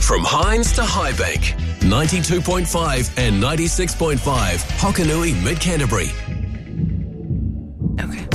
From Hines to Highbank, 92.5 and 96.5, Hokanui, Mid-Canterbury. Okay.